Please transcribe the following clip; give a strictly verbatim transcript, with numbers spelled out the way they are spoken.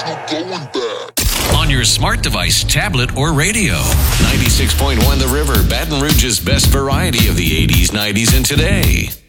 going back. On your smart device, tablet, or radio. ninety-six point one The River, Baton Rouge's best variety of the eighties, nineties, and today.